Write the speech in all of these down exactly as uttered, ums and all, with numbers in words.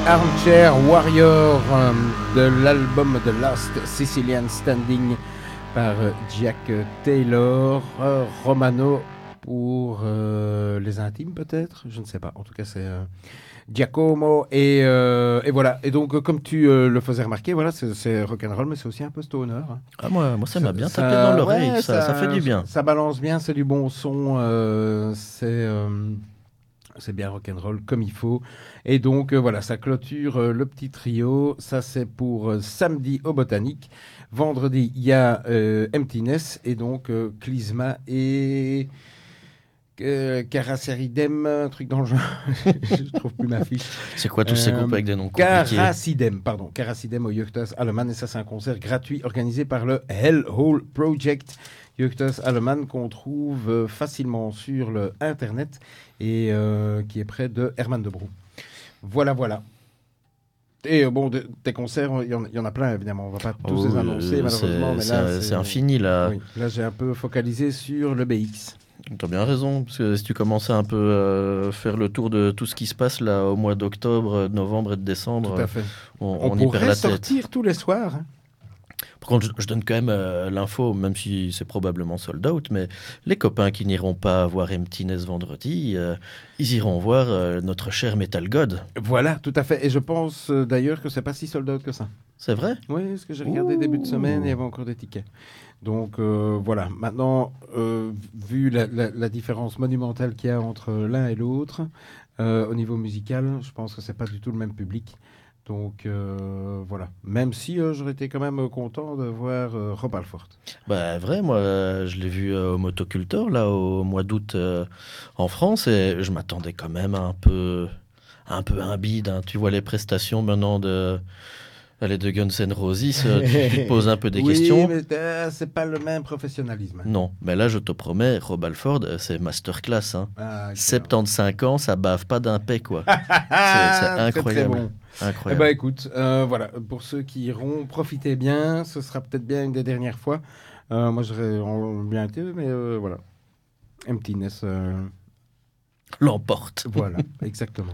Armchair Warrior euh, de l'album The Last Sicilian Standing par euh, Jack Taylor, euh, Romano pour euh, les intimes peut-être, je ne sais pas, en tout cas c'est euh, Giacomo et, euh, et voilà, et donc comme tu euh, le faisais remarquer, voilà, c'est, c'est rock'n'roll mais c'est aussi un peu stoner. Hein. Ah, moi, moi ça, ça m'a bien ça, tapé dans l'oreille, ouais, ça, ça, ça fait du bien. Ça, ça balance bien, c'est du bon son, euh, c'est... Euh, c'est bien rock'n'roll comme il faut. Et donc, euh, voilà, ça clôture euh, le petit trio. Ça, c'est pour euh, samedi au Botanique. Vendredi, il y a euh, Emptiness et donc euh, Klizma et euh, Caraceridem, un truc dans le genre. Je ne trouve plus ma fiche. C'est quoi tous ces euh, groupes avec des noms compliqués? Caracidem, pardon. Caracidem au Juchtas Allemann. Et ça, c'est un concert gratuit organisé par le Hellhole Project. Juchtas Allemann qu'on trouve euh, facilement sur le Internet et euh, qui est près de Herman de Brou. Voilà, voilà. Et euh, bon, de, tes concerts, il y, y en a plein évidemment. On ne va pas tous oh, les annoncer euh, malheureusement. C'est, mais là, c'est, c'est infini là. Oui, là, j'ai un peu focalisé sur le B X. Tu as bien raison, parce que si tu commençais un peu à euh, faire le tour de tout ce qui se passe là au mois d'octobre, de novembre et de décembre, tout à fait. on, on, on y perd la tête. On pourrait sortir tous les soirs. Hein. Par contre, je, je donne quand même euh, l'info, même si c'est probablement sold out, mais les copains qui n'iront pas voir Emptiness vendredi, euh, ils iront voir euh, notre cher Metal God. Voilà, tout à fait. Et je pense euh, d'ailleurs que c'est pas si sold out que ça. C'est vrai? Oui, parce que j'ai regardé Ouh. début de semaine et il y avait encore des tickets. Donc euh, voilà, maintenant, euh, vu la, la, la différence monumentale qu'il y a entre l'un et l'autre, euh, au niveau musical, je pense que c'est pas du tout le même public. Donc euh, voilà, même si euh, j'aurais été quand même content de voir euh, Rob Halford. Bah vrai, moi euh, je l'ai vu euh, au Motocultor là au mois d'août euh, en France et je m'attendais quand même à un peu, un peu un bide. Hein. Tu vois les prestations maintenant de, allez, de Guns N' Roses, tu, tu te poses un peu des oui, questions. Oui, mais euh, c'est pas le même professionnalisme. Non, mais là je te promets, Rob Halford, c'est masterclass. Hein. Ah, soixante-quinze ans, ça bave pas d'un pet quoi. c'est, c'est incroyable. Très, très bon. Incroyable. Eh ben, écoute, euh, voilà, pour ceux qui iront, profitez bien. Ce sera peut-être bien une des dernières fois. Euh, moi, j'aurais bien été, mais euh, voilà. Emptiness. Euh... L'emporte. Voilà, exactement.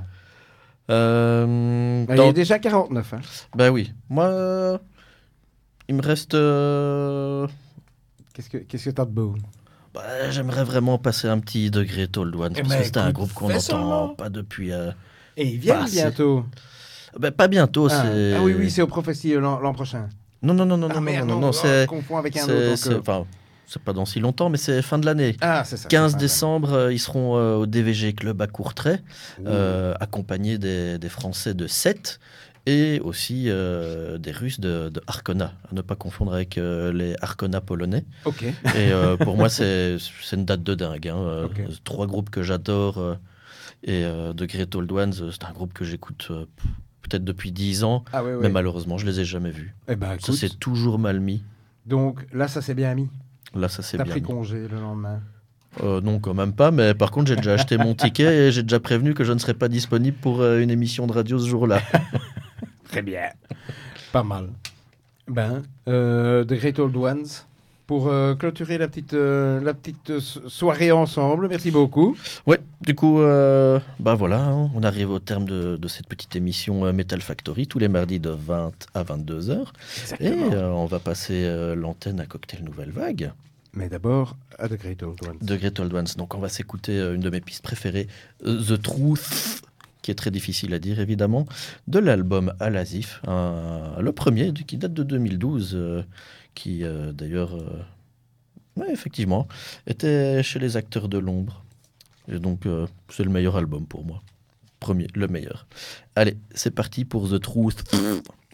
euh, bah, dans... Il est déjà quarante-neuf. Hein. Ben oui. Moi, euh, il me reste... Euh... Qu'est-ce que tu as de beau? Bah, j'aimerais vraiment passer un petit degré Told Ones, eh parce ben, que c'était écoute, un groupe qu'on n'entend pas depuis... Euh, Et ils viennent bientôt. Ben, pas bientôt, ah, c'est... Ah oui, oui, c'est au Prophétie l'an, l'an prochain. Non, non, non, non, ah, non, merde, non, non, non, non, c'est... confond avec un c'est, autre. C'est, enfin, c'est pas dans si longtemps, mais c'est fin de l'année. Ah, c'est ça. quinze c'est décembre, euh, ils seront euh, au D V G Club à Courtrai, euh, accompagnés des, des Français de Sète et aussi euh, des Russes de, de Arkona, à ne pas confondre avec euh, les Arkona polonais. Ok. Et euh, pour moi, c'est, c'est une date de dingue. Hein. Euh, okay. Trois groupes que j'adore. Euh, et euh, The Great Old Ones, c'est un groupe que j'écoute... Euh, peut-être depuis dix ans, ah, ouais, ouais. mais malheureusement, je les ai jamais vus. Eh ben, ça s'est toujours mal mis. Donc là, ça s'est bien mis. Là, ça s'est T'as bien pris mis. congé le lendemain? euh, Non, quand même pas, mais par contre, j'ai déjà acheté mon ticket et j'ai déjà prévenu que je ne serais pas disponible pour euh, une émission de radio ce jour-là. Très bien. Pas mal. Ben, euh, The Great Old Ones, pour euh, clôturer la petite, euh, la petite soirée ensemble. Merci beaucoup. Ouais, du coup, euh, bah voilà, hein, on arrive au terme de, de cette petite émission euh, Metal Factory, tous les mardis de vingt à vingt-deux heures. Exactement. Et euh, on va passer euh, l'antenne à Cocktail Nouvelle Vague. Mais d'abord, à The Great Old Ones. The Great Old Ones. Donc on va s'écouter euh, une de mes pistes préférées, euh, The Truth, qui est très difficile à dire évidemment, de l'album Al-Azif, un, le premier qui date de deux mille douze, euh, qui euh, d'ailleurs, euh, ouais, effectivement, était chez les Acteurs de l'Ombre. Et donc euh, c'est le meilleur album pour moi. Premier, le meilleur. Allez, c'est parti pour The Truth.